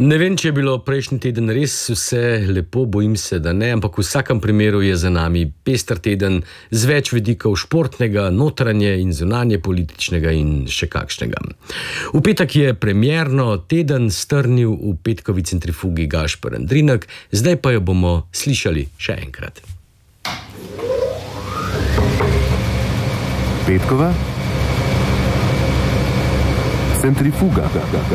Ne vem, če je bilo prejšnji teden res vse lepo, bojim se, da ne, ampak v vsakem primeru je za nami pester teden z več vidikov športnega, notranje in zunanje političnega in še kakšnega. V petek je premierno teden strnil v petkovi centrifugi Gašper Andrinek, zdaj pa jo bomo slišali še enkrat. Petkova centrifuga.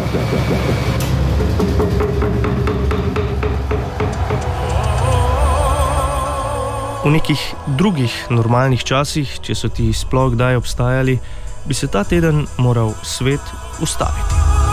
V nekih drugih normalnih časih, če so ti sploh kdaj obstajali, bi se ta teden moral svet ustaviti.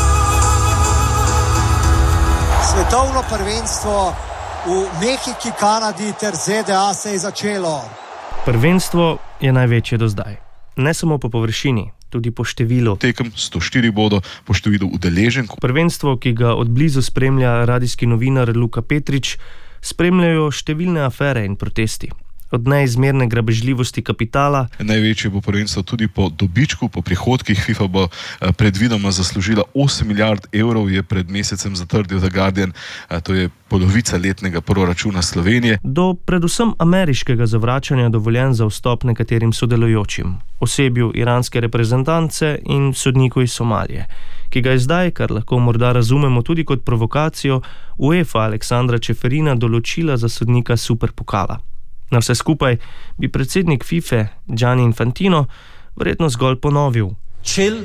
Svetovno prvenstvo v Mehiki, Kanadi ter ZDA se je začelo. Prvenstvo je največje do zdaj. Ne samo po površini, tudi po številu. Tekem 104 bodo po številu udeleženk. Prvenstvo, ki ga od blizu spremlja radijski novinar Luka Petrič, spremljajo številne afere in protesti. Od neizmerne grabežljivosti kapitala. Največje bo prvenstvo tudi po dobičku, po prihodkih. FIFA bo predvidoma zaslužila 8 milijard evrov, je pred mesecem zatrdil The Guardian, to je polovica letnega proračuna Slovenije. Do predvsem ameriškega zavračanja dovoljenj za vstop nekaterim sodelujočim, osebju iranske reprezentance in sodniku iz Somalije, ki ga je zdaj, kar lahko morda razumemo tudi kot provokacijo, UEFA Aleksandra Čeferina določila za sodnika superpokala. Na vse skupaj bi predsednik FIFA Gianni Infantino verjetno zgolj ponovil: Chill,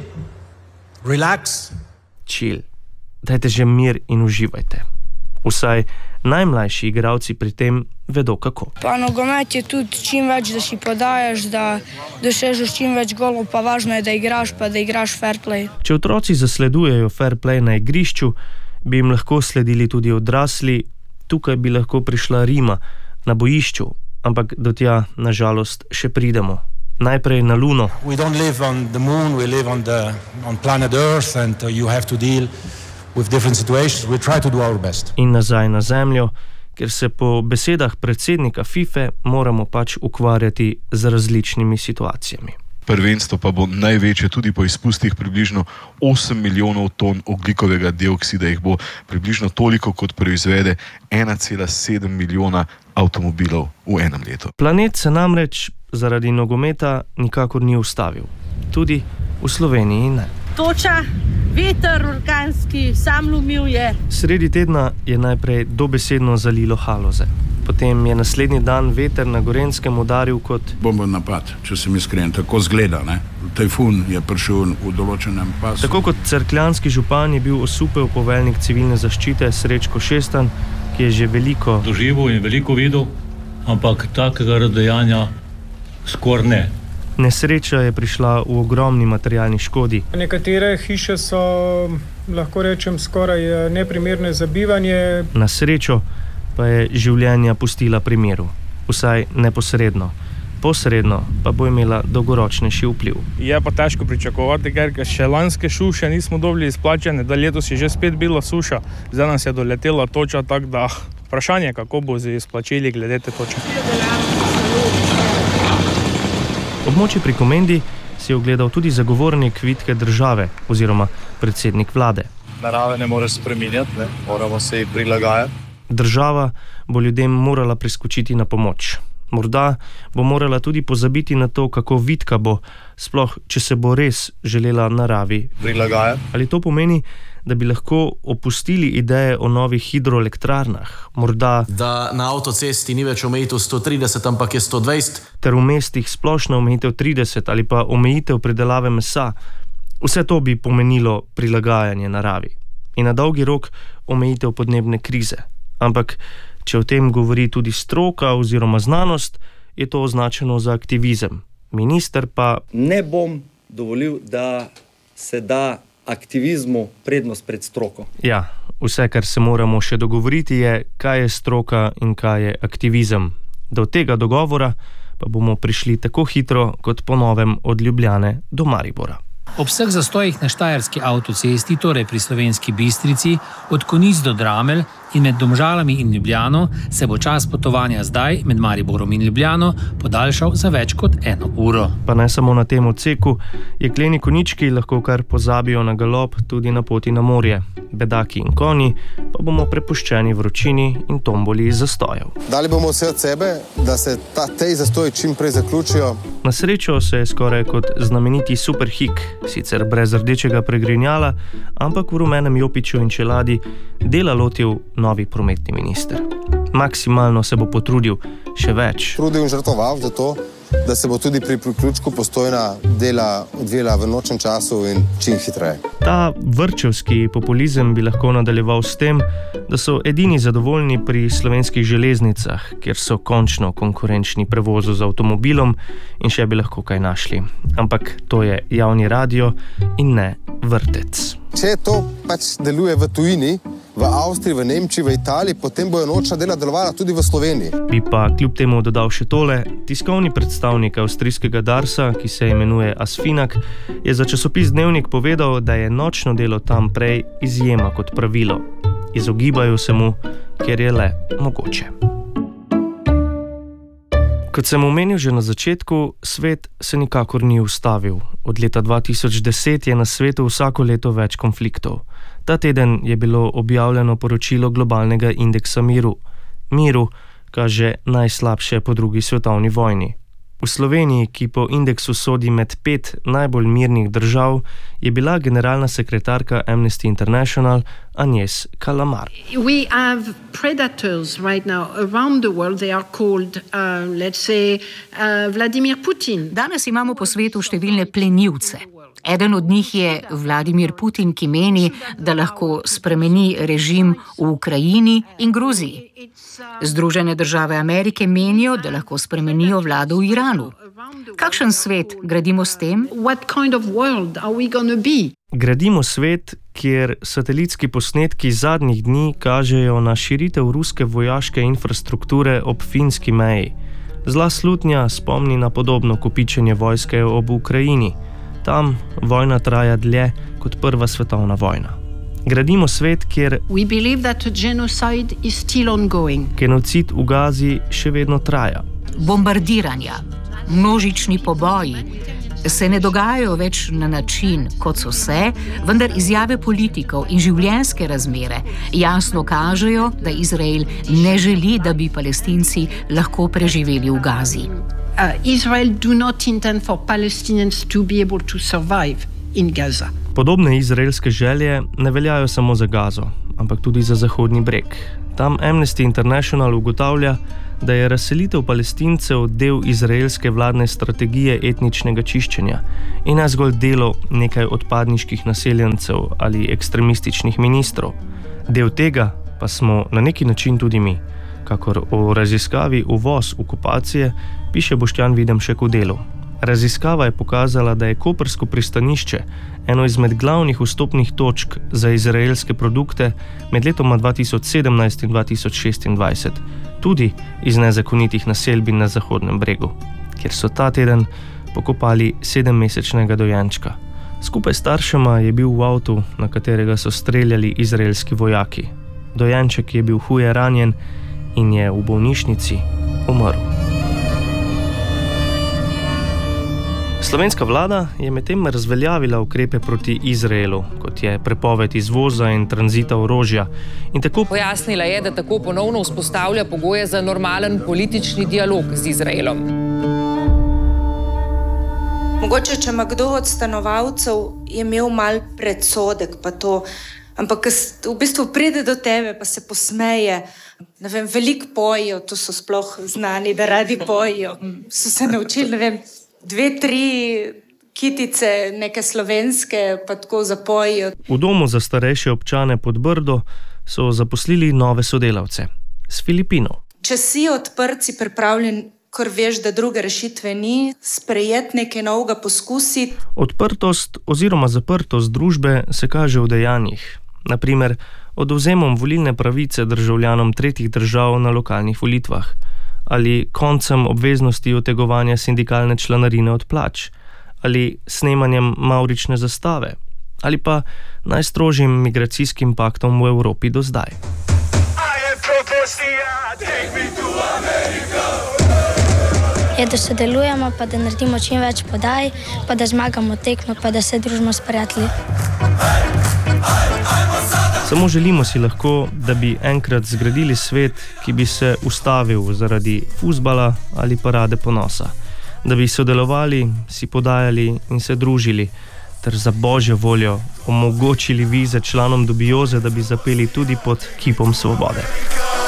relax. Chill. Dajte že mir in uživajte. Vsaj najmlajši igralci pri tem vedo kako. Pa nogomet je tudi čim več, da si podajaš, da dosežeš čim več golov, pa važno je, da igraš, pa da igraš fair play. Če otroci zasledujejo fair play na igrišču, bi jim lahko sledili tudi odrasli, tukaj bi lahko prišla Rima na bojišču, ampak do tja, na žalost, še pridemo. Najprej na Luno. We don't live on the moon, we live on planet Earth and you have to deal with different situations. We try to do our best. In nazaj na Zemljo, ker se po besedah predsednika FIFA moramo pač ukvarjati z različnimi situacijami. Prvenstvo pa bo največje tudi po izpustih, približno 8 milijonov ton ogljikovega dioksida, jih bo približno toliko, kot proizvede 1,7 milijona avtomobilov v enem letu. Planet se namreč zaradi nogometa nikakor ni ustavil. Tudi v Sloveniji ne. Toča, veter orkanski, sam lomil je. Sredi tedna je najprej dobesedno zalilo Haloze. Potem je naslednji dan veter na Gorenjskem udaril kot bombo napad, če sem iskren, tako zgleda, ne? Tajfun je prišel v določenem pasu. Tako kot cerkljanski župan je bil osupel poveljnik civilne zaščite Srečko Šestan, ki je že veliko doživel in veliko videl, ampak takega razdejanja skoraj ne. Nesreča je prišla v ogromni materialni škodi. Nekatere hiše so, lahko rečem, skoraj neprimerne za bivanje. Na srečo pa je življenja pustila pri miru, vsaj neposredno. Posredno pa bo imela dolgoročnejši vpliv. Je pa težko pričakovati, ker še lanske suše nismo dobili izplačane, da letos je že spet bila suša, zdaj nas je doletela toča, tako da vprašanje, kako bo z izplačili glede te toče. Območje pri Komendi si je ogledal tudi zagovornik vitke države oziroma predsednik vlade. Narave ne moreš spreminjati, ne? Moramo se ji prilagajati. Država bo ljudem morala priskočiti na pomoč. Morda bo morala tudi pozabiti na to, kako vitka bo, sploh če se bo res želela naravi prilagajati. Ali to pomeni, da bi lahko opustili ideje o novih hidroelektrarnah? Morda, da na avtocesti ni več omejitev 130, ampak je 120. Ter v mestih splošna omejitev 30 ali pa omejitev predelave mesa. Vse to bi pomenilo prilagajanje naravi. In na dolgi rok omejitev podnebne krize. Ampak če o tem govori tudi stroka oziroma znanost, je to označeno za aktivizem. Minister pa ne bom dovolil, da se da aktivizmu prednost pred stroko. Ja, vse, kar se moramo še dogovoriti, je, kaj je stroka in kaj je aktivizem. Do tega dogovora pa bomo prišli tako hitro, kot po novem od Ljubljane do Maribora. Ob vseh zastojih na štajerski avtocesti, torej pri Slovenski Bistrici, od Konic do Dramelj in med Domžalami in Ljubljano, se bo čas potovanja zdaj med Mariborom in Ljubljano podaljšal za več kot 1 uro. Pa ne samo na tem odseku, jekleni konjički lahko kar pozabijo na galop tudi na poti na morje. bedaki in konji pa bomo prepuščeni vročini in tomboli zastojev. Dali bomo vse od sebe, da se tej zastoji čim prej zaključijo. Na srečo se je skoraj kot znameniti superhik, sicer brez rdečega pregrinjala, ampak v rumenem jopiču in čeladi dela lotil novi prometni minister. Maksimalno se bo potrudil, še več. Trudil in žrtvoval za to, da se bo tudi pri priključku Postojna dela odvijala v nočnem času in čim hitreje. Ta vrčevski populizem bi lahko nadaljeval s tem, da so edini zadovoljni pri slovenskih železnicah, kjer so končno konkurenčni prevozu z avtomobilom in še bi lahko kaj našli. Ampak to je javni radio in ne vrtec. Če to pač deluje v tujini, v Avstriji, v Nemčiji, v Italiji, potem bojo nočna dela delovala tudi v Sloveniji. Bi pa kljub temu dodal še tole. Tiskovni predstavnik avstrijskega Darsa, ki se imenuje Asfinak, je za časopis Dnevnik povedal, da je nočno delo tam prej izjema kot pravilo. Izogibajo se mu, ker je le mogoče. Kot sem omenil že na začetku, svet se nikakor ni ustavil. Od leta 2010 je na svetu vsako leto več konfliktov. Ta teden je bilo objavljeno poročilo globalnega indeksa miru. Miru kaže najslabše po drugi svetovni vojni. V Sloveniji, ki po indeksu sodi med 5 najbolj mirnih držav, je bila generalna sekretarka Amnesty International Agnès Calamard. We have predators right now around the world. They are called, let's say, Vladimir Putin. Danes imamo po svetu številne plenilce. Eden od njih je Vladimir Putin, ki meni, da lahko spremeni režim v Ukrajini in Gruziji. Združene države Amerike menijo, da lahko spremenijo vlado v Iranu. Kakšen svet gradimo s tem? What kind of world are we gonna be? Gradimo svet, kjer satelitski posnetki zadnjih dni kažejo na širitev ruske vojaške infrastrukture ob finski meji. Zla slutnja spomni na podobno kopičenje vojske ob Ukrajini. Tam vojna traja dlje kot Prva svetovna vojna. Gradimo svet, kjer genocid v Gazi še vedno traja. Bombardiranja, množični poboji se ne dogajajo več na način, kot so se, vendar izjave politikov in življenjske razmere jasno kažejo, da Izrael ne želi, da bi Palestinci lahko preživeli v Gazi. Israel do not intend for Palestinians to be able to survive in Gaza. Podobne izraelske želje ne veljajo samo za Gazo, ampak tudi za Zahodni breg. Tam Amnesty International ugotavlja, da je razselitev Palestincev del izraelske vladne strategije etničnega čiščenja in ne zgolj delo nekaj odpadniških naseljencev ali ekstremističnih ministrov. Del tega pa smo na neki način tudi mi. Kakor o raziskavi uvoz okupacije piše Boštjan Videmšek v Delu. Raziskava je pokazala, da je koprsko pristanišče eno izmed glavnih vstopnih točk za izraelske produkte med letoma 2017 in 2026, tudi iz nezakonitih naselbin na Zahodnem bregu, kjer so ta teden pokopali 7-mesečnega dojenčka. Skupaj s staršema je bil v avtu, na katerega so streljali izraelski vojaki. Dojenček je bil huje ranjen in je v bolnišnici umrl. Slovenska vlada je medtem razveljavila ukrepe proti Izraelu, kot je prepoved izvoza in tranzita orožja. In tako pojasnila je, da tako ponovno vzpostavlja pogoje za normalen politični dialog z Izraelom. Mogoče, če ima kdo od stanovalcev, je imel mal predsodek pa to, ampak v bistvu pride do tebe pa se posmeje. Ne vem, veliko pojijo, to so sploh znani, da radi pojijo. So se naučili, ne vem, 2-3 kitice, neke slovenske, pa tako zapojijo. V domu za starejše občane pod Brdo so zaposlili nove sodelavce s Filipinov. Če si odprt, si pripravljen, ker veš, da druge rešitve ni, sprejeti nekaj novega poskusiti. Odprtost oziroma zaprtost družbe se kaže v dejanjih. Naprimer, odvzemom volilne pravice državljanom tretjih držav na lokalnih volitvah ali koncem obveznosti otegovanja sindikalne članarine od plač ali snemanjem mavrične zastave ali pa najstrožjim migracijskim paktom v Evropi do zdaj. Je, da sodelujemo, pa da naredimo čim več podaj, pa da zmagamo tekmo, pa da se družimo s prijatelji. Samo želimo si lahko, da bi enkrat zgradili svet, ki bi se ustavil zaradi fuzbala ali parade ponosa. Da bi sodelovali, si podajali in se družili, ter za božjo voljo omogočili vize članom Dubioze, da bi zapeli tudi pod kipom svobode.